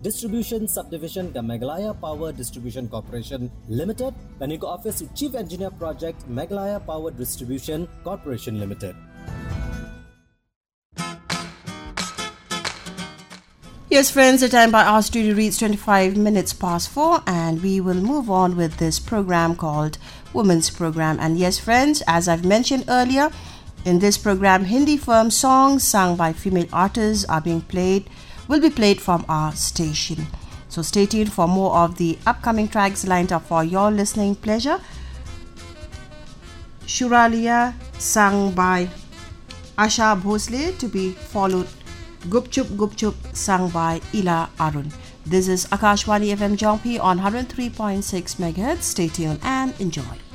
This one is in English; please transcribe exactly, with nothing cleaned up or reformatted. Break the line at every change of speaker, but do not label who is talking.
Distribution Subdivision ka Meghalaya Power Distribution Corporation Limited kaniko office Chief Engineer Project Meghalaya Power Distribution Corporation Limited.
Yes, friends, the time by our studio reads twenty-five minutes past four, and we will move on with this program called Women's Program. And yes, friends, as I've mentioned earlier, in this program, Hindi film songs sung by female artists are being played, will be played from our station. So stay tuned for more of the upcoming tracks lined up for your listening pleasure. Shuralia, sung by Asha Bhosle, to be followed Gup Chup Gup Chup, sung by Ila Arun. This is Akashwani F M Jongpi on one oh three point six megahertz. Stay tuned and enjoy.